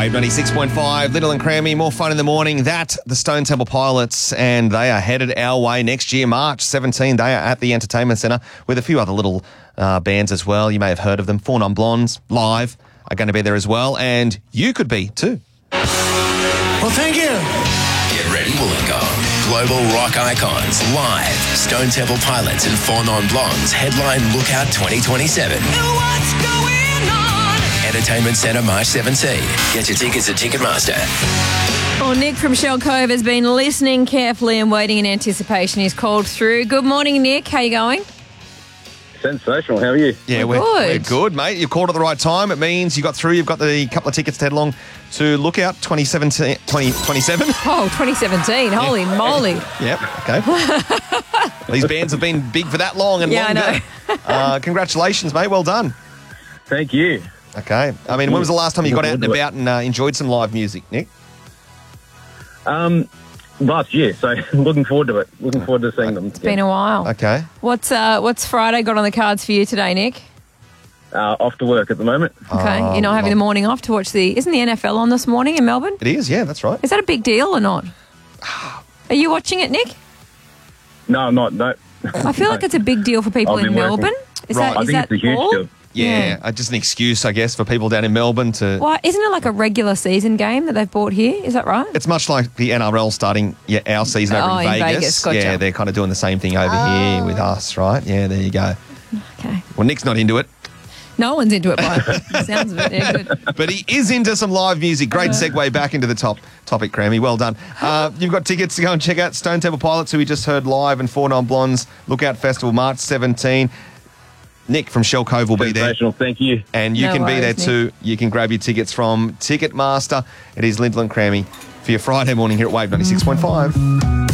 Wave 96.5, Little and Crammy, more fun in the morning. That, the Stone Temple Pilots, and they are headed our way next year, March 17. They are at the Entertainment Centre with a few other little bands as well. You may have heard of them. 4 Non Blondes, live, are going to be there as well, and you could be too. Well, thank you. Get ready, Wollongong. Global rock icons, live. Stone Temple Pilots and 4 Non Blondes headline Lookout 2027. What's going on? Entertainment Centre, March 17. Get your tickets at Ticketmaster. Well, Nick from Shell Cove has been listening carefully and waiting in anticipation. He's called through. Good morning, Nick. How you going? Sensational. How are you? Yeah, we're good, mate. You called at the right time. It means you got through. You've got the couple of tickets to head along to Lookout 2027. Oh, 2017. Holy moly. Yep, okay. These bands have been big for that long and longer. I know. Congratulations, mate. Well done. Thank you. Okay. I mean, when was the last time you got out and about and enjoyed some live music, Nick? Last year, so looking forward to it. Looking forward to seeing them. It's been a while. Okay. What's Friday got on the cards for you today, Nick? Off to work at the moment. Okay. You're not having the morning off to watch isn't the NFL on this morning in Melbourne? It is, yeah, that's right. Is that a big deal or not? Are you watching it, Nick? No, I'm not. No. I feel like it's a big deal for people I've in been working. Melbourne. I think it's a huge all? deal. Yeah, just an excuse, I guess, for people down in Melbourne to... Why, isn't it like a regular season game that they've bought here? Is that right? It's much like the NRL starting our season over in Vegas. Gotcha. Yeah, they're kind of doing the same thing over here with us, right? Yeah, there you go. Okay. Well, Nick's not into it, No one's into it, by sounds of it. Yeah, good. but he is into some live music. Great segue back into the topic, Crammy. Well done. You've got tickets to go and check out Stone Temple Pilots, who we just heard live, and 4 Non Blondes Lookout Festival, March 17. Nick from Shell Cove will be there. Thank you. And you No can be worries, there Nick. too. You can grab your tickets from Ticketmaster. It is Lyndall and Crammy for your Friday morning here at Wave 96.5.